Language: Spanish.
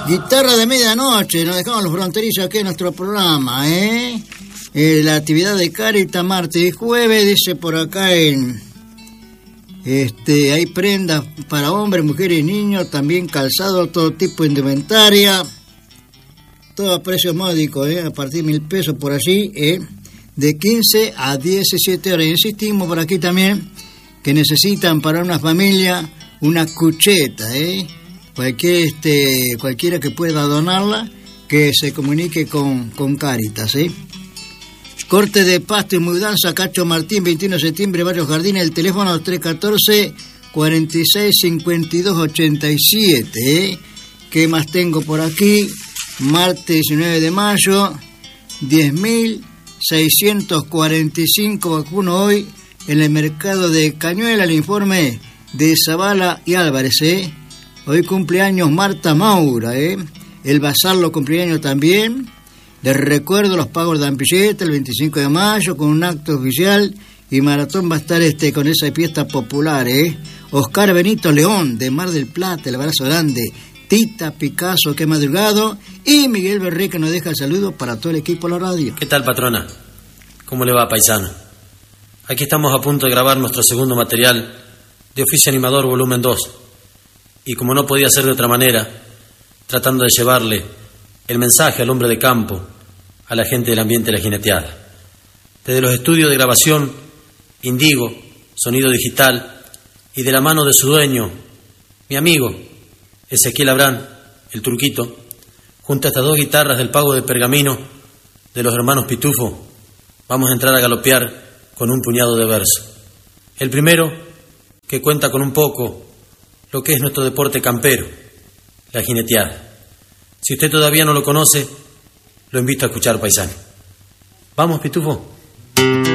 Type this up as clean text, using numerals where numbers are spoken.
Guitarra de medianoche, nos dejamos los fronterizos aquí en nuestro programa, la actividad de Cáritas martes y jueves, dice por acá hay prendas para hombres, mujeres y niños, también calzado, todo tipo de indumentaria, todo a precio módico, a partir de 1.000 pesos por allí, de 15 a 17 horas. Insistimos por aquí también que necesitan para una familia una cucheta, cualquiera que pueda donarla, que se comunique con Cáritas, Corte de pasto y mudanza, Cacho Martín, 21 de septiembre, Barrio Jardines, el teléfono 314-4652-87, ¿Qué más tengo por aquí? Martes 19 de mayo, 10.645 vacunos hoy en el mercado de Cañuela, el informe de Zavala y Álvarez, Hoy cumpleaños Marta Maura, El Bazar lo cumpleaños también. Les recuerdo los pagos de Ampilleta el 25 de mayo con un acto oficial y Maratón va a estar con esa fiesta popular, Oscar Benito León de Mar del Plata, el abrazo grande. Tita Picasso, que madrugado, y Miguel Berré, que nos deja el saludo para todo el equipo de la radio. ¿Qué tal, patrona? ¿Cómo le va, paisano? Aquí estamos a punto de grabar nuestro segundo material de Oficio Animador volumen 2. Y como no podía ser de otra manera, tratando de llevarle el mensaje al hombre de campo, a la gente del ambiente de la jineteada. Desde los estudios de grabación, Indigo, sonido digital, y de la mano de su dueño, mi amigo, Ezequiel Abrán, el Turquito, junto a estas dos guitarras del pago de pergamino de los hermanos Pitufo, vamos a entrar a galopear con un puñado de versos. El primero, que cuenta con un poco lo que es nuestro deporte campero, la jineteada. Si usted todavía no lo conoce, lo invito a escuchar, paisano. ¿Vamos, Pitufo?